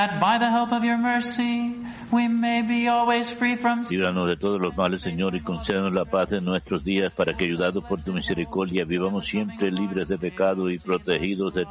that by the help of your mercy we may be always free from sin. Líbranos de todos los males, Señor, y concédenos la paz en nuestros días, para que, ayudados por tu misericordia, vivamos siempre libres de pecado y protegidos de